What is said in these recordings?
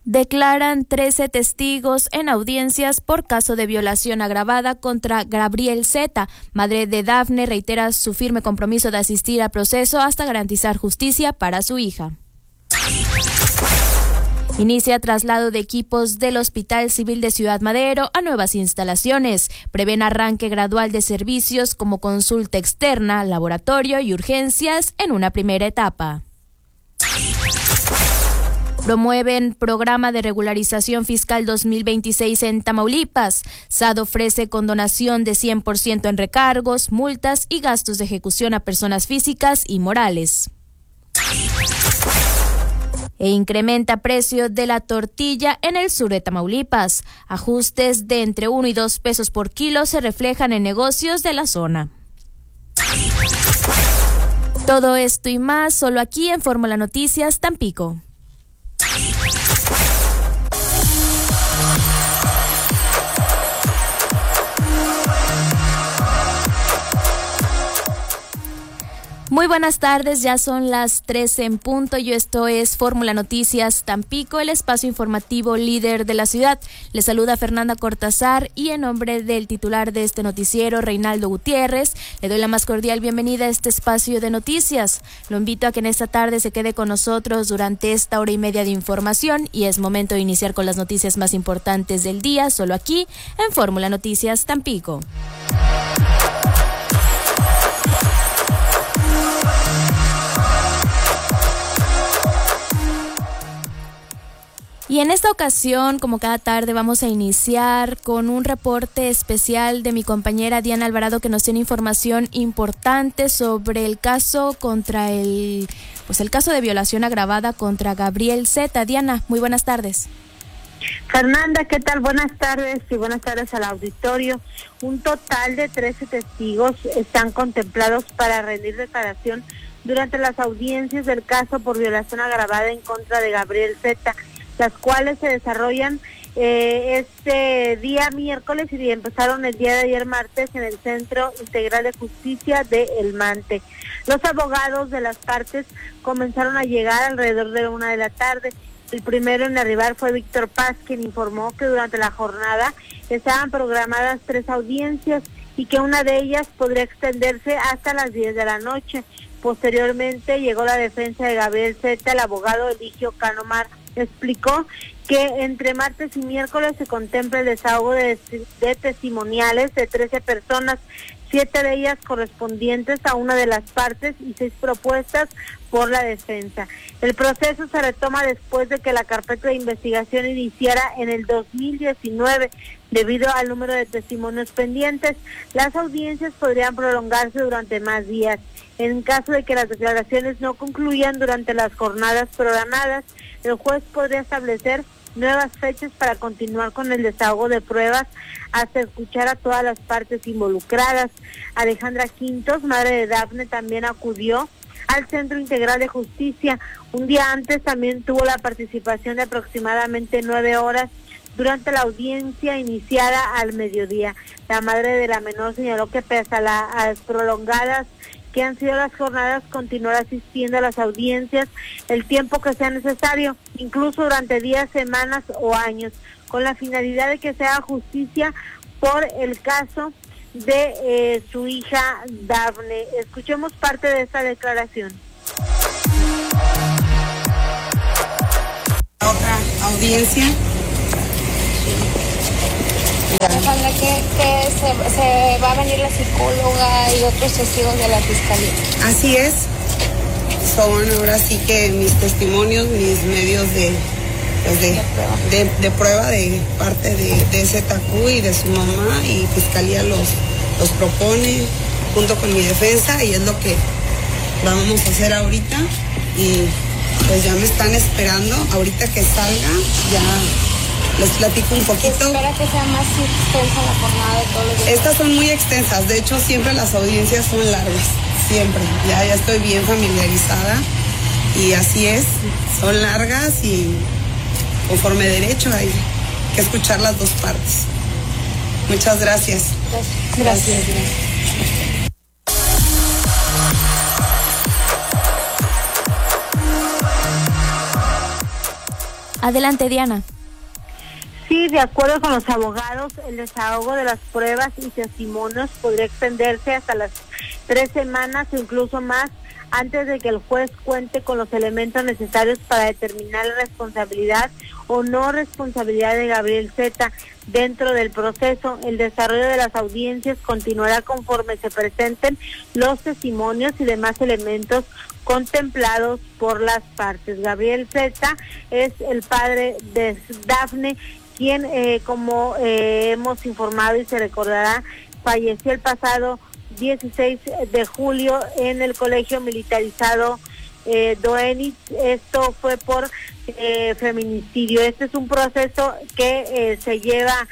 Declaran 13 testigos en audiencias por caso de violación agravada contra Gabriel Z. Madre de Dafne reitera su firme compromiso de asistir al proceso hasta garantizar justicia para su hija. Inicia traslado de equipos del Hospital Civil de Ciudad Madero a nuevas instalaciones. Prevén arranque gradual de servicios como consulta externa, laboratorio y urgencias en una primera etapa. Promueven programa de regularización fiscal 2026 en Tamaulipas. SAD ofrece condonación de 100% en recargos, multas y gastos de ejecución a personas físicas y morales. E incrementa precio de la tortilla en el sur de Tamaulipas. Ajustes de entre 1 y 2 pesos por kilo se reflejan en negocios de la zona. Todo esto y más solo aquí en Fórmula Noticias Tampico. Muy buenas tardes, ya son las 13 en punto y esto es Fórmula Noticias Tampico, el espacio informativo líder de la ciudad. Les saluda Fernanda Cortázar y en nombre del titular de este noticiero, Reinaldo Gutiérrez, le doy la más cordial bienvenida a este espacio de noticias. Lo invito a que en esta tarde se quede con nosotros durante esta hora y media de información y es momento de iniciar con las noticias más importantes del día, solo aquí en Fórmula Noticias Tampico. Y en esta ocasión, como cada tarde, vamos a iniciar con un reporte especial de mi compañera Diana Alvarado, que nos tiene información importante sobre el caso contra el caso de violación agravada contra Gabriel Z. Diana, muy buenas tardes. Fernanda, ¿qué tal? Buenas tardes y buenas tardes al auditorio. Un total de 13 testigos están contemplados para rendir declaración durante las audiencias del caso por violación agravada en contra de Gabriel Z., las cuales se desarrollan este día miércoles y empezaron el día de ayer martes en el Centro Integral de Justicia de El Mante. Los abogados de las partes comenzaron a llegar alrededor de 1 de la tarde. El primero en arribar fue Víctor Paz, quien informó que durante la jornada estaban programadas 3 audiencias y que una de ellas podría extenderse hasta las 10 de la noche. Posteriormente llegó la defensa de Gabriel Z., el abogado Eligio Canomar explicó que entre martes y miércoles se contempla el desahogo de testimoniales de 13 personas, 7 de ellas correspondientes a una de las partes y 6 propuestas por la defensa. El proceso se retoma después de que la carpeta de investigación iniciara en el 2019. Debido al número de testimonios pendientes, las audiencias podrían prolongarse durante más días. En caso de que las declaraciones no concluyan durante las jornadas programadas, el juez podría establecer nuevas fechas para continuar con el desahogo de pruebas hasta escuchar a todas las partes involucradas. Alejandra Quintos, madre de Dafne, también acudió al Centro Integral de Justicia. Un día antes también tuvo la participación de aproximadamente 9 horas durante la audiencia iniciada al mediodía. La madre de la menor señaló que pese a las prolongadas que han sido las jornadas, continuará asistiendo a las audiencias el tiempo que sea necesario, incluso durante días, semanas o años, con la finalidad de que se haga justicia por el caso de su hija Dafne. Escuchemos parte de esta declaración. Otra audiencia. Alejandra, que se va a venir la psicóloga y otros testigos de la fiscalía. Así es. Son ahora sí que mis testimonios, mis medios de prueba de parte de ZQ y de su mamá, y fiscalía los propone junto con mi defensa, y es lo que vamos a hacer ahorita. Y pues ya me están esperando. Ahorita que salga ya les platico un poquito. ¿Se espera que sea más extensa la jornada de todos los días? Estas son muy extensas, de hecho siempre las audiencias son largas, siempre. Ya estoy bien familiarizada y así es, son largas y conforme derecho hay que escuchar las dos partes. Muchas gracias. Gracias. Adelante, Diana. Sí, de acuerdo con los abogados, el desahogo de las pruebas y testimonios podría extenderse hasta las 3 semanas o incluso más antes de que el juez cuente con los elementos necesarios para determinar la responsabilidad o no responsabilidad de Gabriel Zeta. Dentro del proceso, el desarrollo de las audiencias continuará conforme se presenten los testimonios y demás elementos contemplados por las partes. Gabriel Zeta es el padre de Dafne, quien, como hemos informado y se recordará, falleció el pasado 16 de julio en el colegio militarizado Doenitz. Esto fue por feminicidio. Este es un proceso que se lleva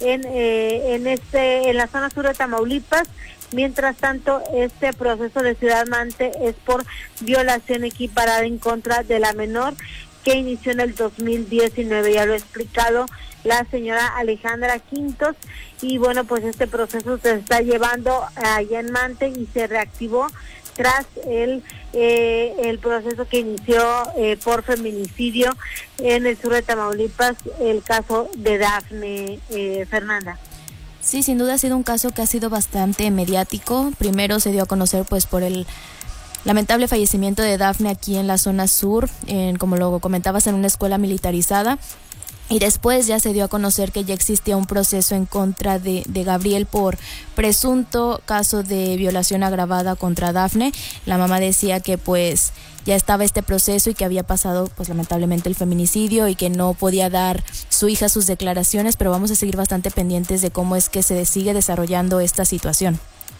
en la zona sur de Tamaulipas. Mientras tanto, este proceso de Ciudad Mante es por violación equiparada en contra de la menor, que inició en el 2019, ya lo ha explicado la señora Alejandra Quintos, y bueno, pues este proceso se está llevando allá en Mante y se reactivó tras el proceso que inició por feminicidio en el sur de Tamaulipas, el caso de Dafne. Fernanda. Sí, sin duda ha sido un caso que ha sido bastante mediático. Primero se dio a conocer pues por el lamentable fallecimiento de Dafne aquí en la zona sur, como lo comentabas, en una escuela militarizada. Y después ya se dio a conocer que ya existía un proceso en contra de Gabriel por presunto caso de violación agravada contra Dafne. La mamá decía que pues ya estaba este proceso y que había pasado pues lamentablemente el feminicidio y que no podía dar su hija sus declaraciones, pero vamos a seguir bastante pendientes de cómo es que se sigue desarrollando esta situación.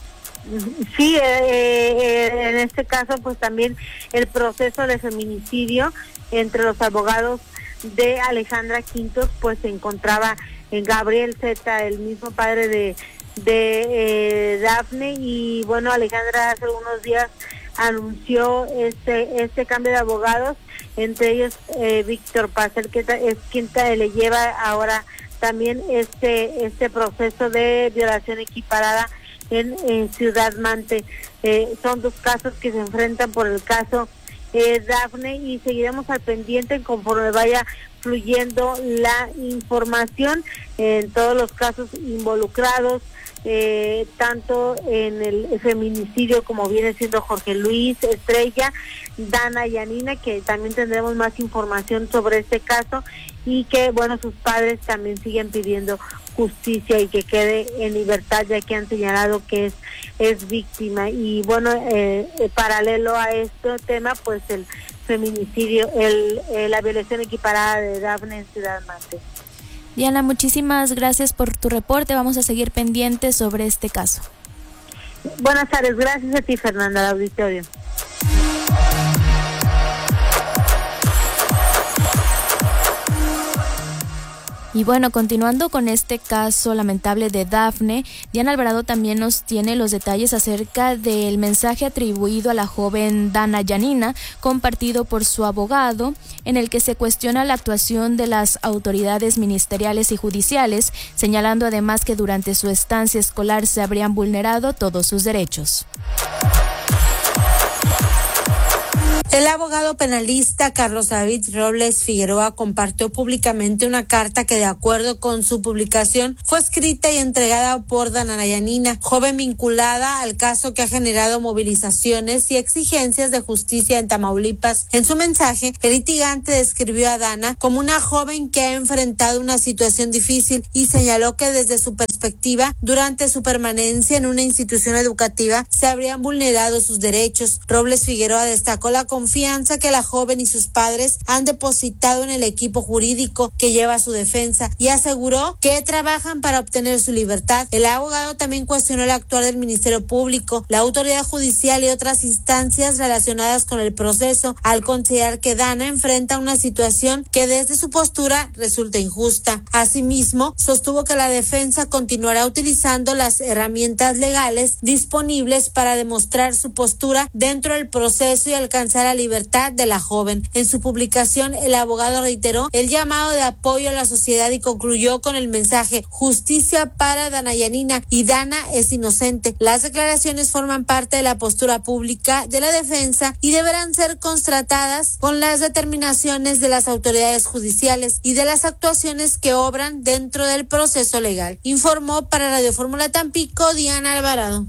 Sí, en este caso pues también el proceso de feminicidio entre los abogados de Alejandra Quintos pues se encontraba en Gabriel Zeta, el mismo padre de Dafne, y bueno, Alejandra hace unos días anunció este cambio de abogados, entre ellos Víctor Pacel, que es quien le lleva ahora también este proceso de violación equiparada en Ciudad Mante. Son dos casos que se enfrentan por el caso Dafne, y seguiremos al pendiente conforme vaya fluyendo la información en todos los casos involucrados, tanto en el feminicidio como viene siendo Jorge Luis, Estrella, Dana y Anina, que también tendremos más información sobre este caso, y que bueno, sus padres también siguen pidiendo justicia y que quede en libertad, ya que han señalado que es víctima. Y bueno, paralelo a este tema, pues el feminicidio, la violación equiparada de Dafne en Ciudad Mante. Diana, muchísimas gracias por tu reporte. Vamos a seguir pendientes sobre este caso. Buenas tardes, gracias a ti, Fernanda, al auditorio. Y bueno, continuando con este caso lamentable de Dafne, Diana Alvarado también nos tiene los detalles acerca del mensaje atribuido a la joven Dana Yanina, compartido por su abogado, en el que se cuestiona la actuación de las autoridades ministeriales y judiciales, señalando además que durante su estancia escolar se habrían vulnerado todos sus derechos. El abogado penalista Carlos David Robles Figueroa compartió públicamente una carta que, de acuerdo con su publicación, fue escrita y entregada por Dana Yanina, joven vinculada al caso que ha generado movilizaciones y exigencias de justicia en Tamaulipas. En su mensaje, el litigante describió a Dana como una joven que ha enfrentado una situación difícil y señaló que desde su perspectiva, durante su permanencia en una institución educativa, se habrían vulnerado sus derechos. Robles Figueroa destacó la confianza que la joven y sus padres han depositado en el equipo jurídico que lleva su defensa y aseguró que trabajan para obtener su libertad. El abogado también cuestionó el actuar del Ministerio Público, la autoridad judicial y otras instancias relacionadas con el proceso, al considerar que Dana enfrenta una situación que desde su postura resulta injusta. Asimismo, sostuvo que la defensa continuará utilizando las herramientas legales disponibles para demostrar su postura dentro del proceso y alcanzar garantizar la libertad de la joven. En su publicación, el abogado reiteró el llamado de apoyo a la sociedad y concluyó con el mensaje: justicia para Dana Yanina, y Dana es inocente. Las declaraciones forman parte de la postura pública de la defensa y deberán ser constatadas con las determinaciones de las autoridades judiciales y de las actuaciones que obran dentro del proceso legal. Informó para Radio Fórmula Tampico Diana Alvarado.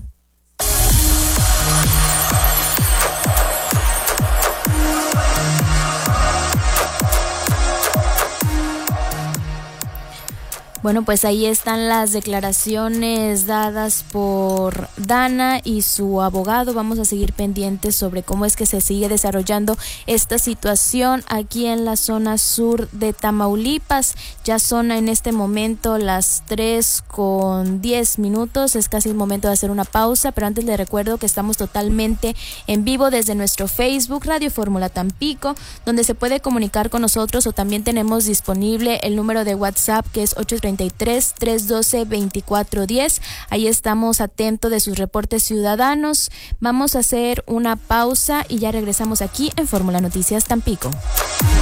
Bueno, pues ahí están las declaraciones dadas por Dana y su abogado. Vamos a seguir pendientes sobre cómo es que se sigue desarrollando esta situación aquí en la zona sur de Tamaulipas. Ya son en este momento las 3:10. Es casi el momento de hacer una pausa, pero antes les recuerdo que estamos totalmente en vivo desde nuestro Facebook Radio Fórmula Tampico, donde se puede comunicar con nosotros, o también tenemos disponible el número de WhatsApp, que es 833-312-2410. Ahí estamos atentos de sus reportes ciudadanos. Vamos a hacer una pausa y ya regresamos aquí en Fórmula Noticias Tampico.